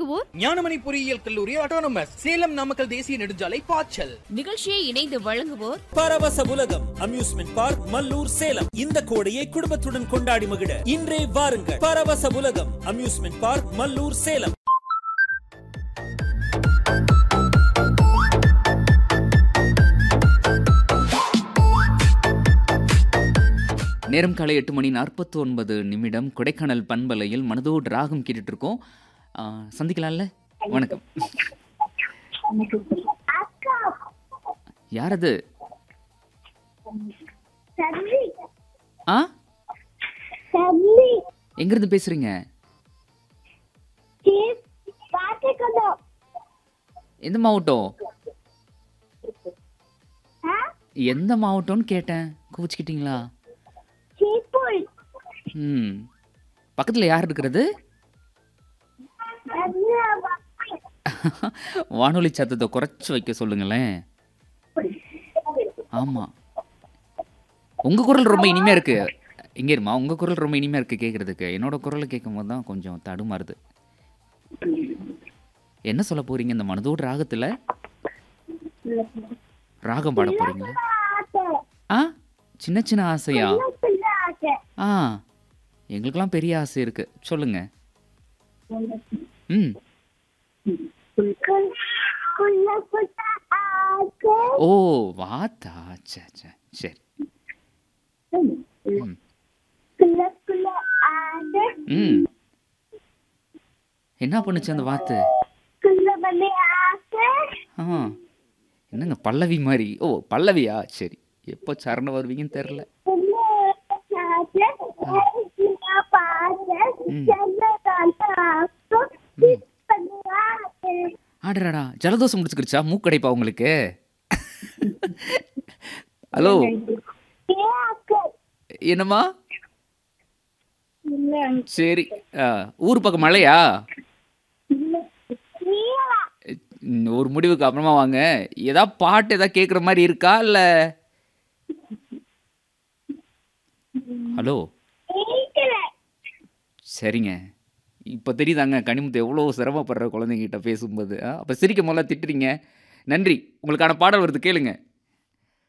வழங்குவோர் ஞானமணி பொறியியல் கல்லூரி ஆட்டோனமஸ் சேலம் நாமக்கல் தேசிய நெடுஞ்சாலை பாய்ச்சல். நிகழ்ச்சியை இணைந்து வழங்குவோர் பரவச உலகம் அம்யூஸ்மெண்ட் பார்க் மல்லூர் சேலம். இந்த கோடையை குடும்பத்துடன் கொண்டாடி மகிழ இன்றே வாருங்கள். பரவச உலகம் அம்யூஸ்மெண்ட் பார்க் மல்லூர் சேலம். நேரம் காலை 8:49 கொடைக்கானல் பண்பலையில் மனதோடு ராகம் கேட்டுட்டு இருக்கோம். சந்திக்கலாம்ல? வணக்கம். யார் அது? எங்க இருந்து பேசுறீங்க? எந்த மாவட்டம்? எந்த மாவட்டம்னு கேட்டேன், கூச்சிக்கிட்டீங்களா? பக்கத்துல யார் இருக்கிறது? வானொலி சத்தத்தை குறைச்சு வைக்க சொல்லுங்களேன். ஆமா, உங்க குரல் ரொம்ப இனிமையா இருக்கு. எங்க இருமா, உங்க குரல் ரொம்ப இனிமையா இருக்கு கேட்கறதுக்கு. என்னோட குரலை கேட்கும் போது தான் கொஞ்சம் தடுமாறுது. என்ன சொல்ல போறீங்க இந்த மனதோடு ராகத்துல? ராகம் பாட போறீங்களா? சின்ன சின்ன ஆசையா? எங்களுக்கெல்லாம் பெரிய ஆசை இருக்கு, சொல்லுங்க. ஓ வாத்தா, சரி. என்ன பண்ணுச்சு அந்த வாத்து? என்னங்க பல்லவி மாதிரி? ஓ பல்லவியா, சரி. எப்போ சரணம் வருவீங்கன்னு தெரியல. ஆடராடா, ஜலதோஷம் முடிச்சுக்கிடுச்சா? மூக்கடைப்பா உங்களுக்கு? ஹலோ, என்னம்மா? சரி, ஊர் பக்கம் மழையா? ஒரு முடிவுக்கு அப்புறமா வாங்க. ஏதாவது பாட்டு ஏதாவது கேட்குற மாதிரி இருக்கா இல்ல? ஹலோ, சரிங்க. இப்போ தெரியுதாங்க கனிமுத்து எவ்வளோ சிரமப்படுற குழந்தைங்கிட்ட பேசும்போது. அப்போ சிரிக்க முதல்ல திட்டுறீங்க. நன்றி. உங்களுக்கான பாடல் வருது, கேளுங்க.